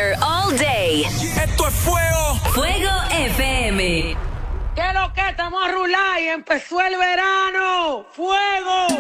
here all day. Esto es fuego. Fuego FM. ¿Qué lo que? Estamos a rular y empezó el verano. ¡Fuego!